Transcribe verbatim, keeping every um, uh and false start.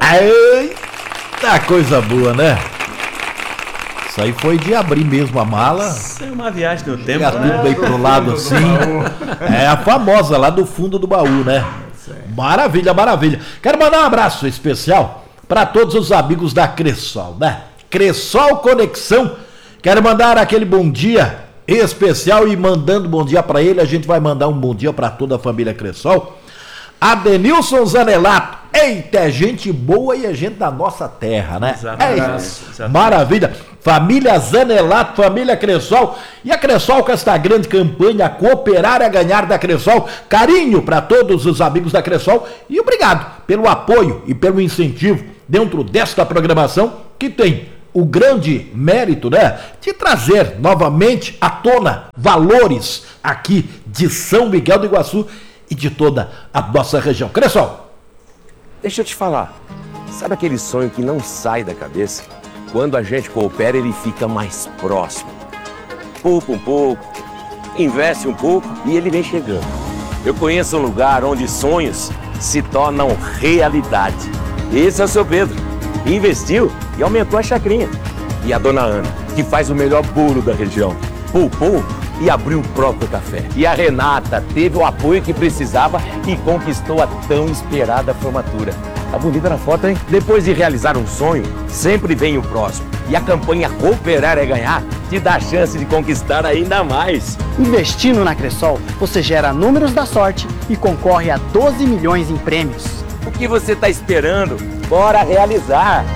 Eita, coisa boa, né? Isso aí foi de abrir mesmo a mala. Isso é uma viagem no tempo, Pegar né? tudo aí pro lado assim. É a famosa lá do fundo do baú, né? Maravilha, maravilha. Quero mandar um abraço especial para todos os amigos da Cressol, né? Cressol Conexão. Quero mandar aquele bom dia especial e mandando bom dia para ele, a gente vai mandar um bom dia para toda a família Cressol. Adenilson Zanelato. Eita, é gente boa e é gente da nossa terra, né? Exatamente. Maravilha. Família Zanelato, família Cressol. E a Cressol com esta grande campanha, cooperar é ganhar da Cressol. Carinho para todos os amigos da Cressol. E obrigado pelo apoio e pelo incentivo dentro desta programação que tem o grande mérito, né, de trazer novamente à tona valores aqui de São Miguel do Iguaçu e de toda a nossa região. Cressol. Deixa eu te falar, sabe aquele sonho que não sai da cabeça? Quando a gente coopera, ele fica mais próximo. Poupa um pouco, investe um pouco e ele vem chegando. Eu conheço um lugar onde sonhos se tornam realidade. Esse é o seu Pedro. Investiu e aumentou a chacrinha. E a dona Ana, que faz o melhor bolo da região, poupou e abriu o próprio café. E a Renata teve o apoio que precisava e conquistou a tão esperada formatura. Tá bonita na foto, hein? Depois de realizar um sonho, sempre vem o próximo. E a campanha Cooperar é Ganhar te dá a chance de conquistar ainda mais. Investindo na Cressol, você gera números da sorte e concorre a doze milhões em prêmios. O que você tá esperando? Bora realizar!